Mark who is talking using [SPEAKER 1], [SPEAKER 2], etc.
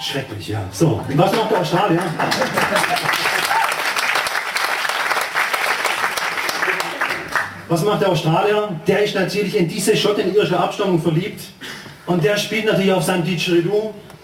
[SPEAKER 1] Schrecklich, ja. So, und was macht der Australier? Was macht der Australier? Der ist natürlich in diese schottisch-irische Abstammung verliebt. Und der spielt natürlich auf seinem Didgeridoo